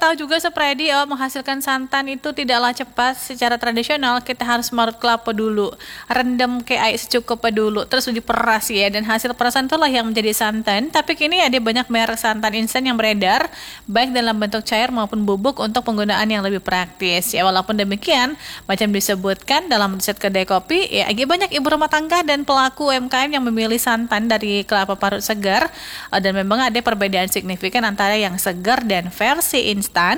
tahu juga Supradi, menghasilkan santan itu tidaklah cepat. Secara tradisional kita harus marut kelapa dulu, rendam ke air secukupnya dulu, terus diperas ya, dan hasil perasan itulah yang menjadi santan. Tapi kini ada banyak merek santan instan yang beredar, baik dalam bentuk cair maupun bubuk untuk penggunaan yang lebih praktis. Ya walaupun demikian, macam disebutkan dalam riset kedai kopi, ya agak banyak ibu rumah tangga dan pelaku UMKM yang memilih santan dari kelapa parut segar, dan memang ada perbedaan signifikan antara yang segar dan versi instan.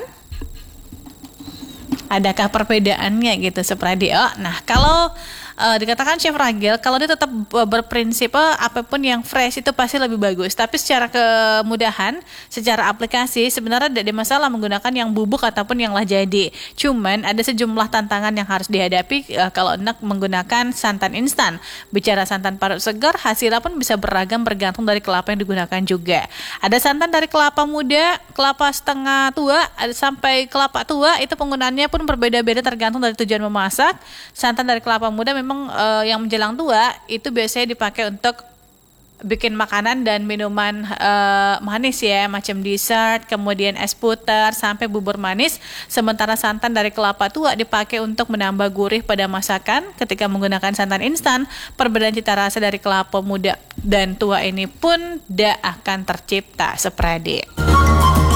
Adakah perbedaannya gitu Supradi? Nah kalau dikatakan Chef Ragil, kalau dia tetap berprinsip apapun yang fresh itu pasti lebih bagus. Tapi secara kemudahan, secara aplikasi sebenarnya tidak ada masalah menggunakan yang bubuk ataupun yang lah jadi. Cuman ada sejumlah tantangan yang harus dihadapi kalau hendak menggunakan santan instan. Bicara santan parut segar, hasilnya pun bisa beragam bergantung dari kelapa yang digunakan juga. Ada santan dari kelapa muda, kelapa setengah tua, ada sampai kelapa tua, itu penggunaannya pun berbeda-beda tergantung dari tujuan memasak. Santan dari kelapa muda memang yang menjelang tua itu biasanya dipakai untuk bikin makanan dan minuman manis ya, macam dessert, kemudian es puter sampai bubur manis. Sementara santan dari kelapa tua dipakai untuk menambah gurih pada masakan. Ketika menggunakan santan instan, perbedaan cita rasa dari kelapa muda dan tua ini pun tidak akan tercipta Supradi.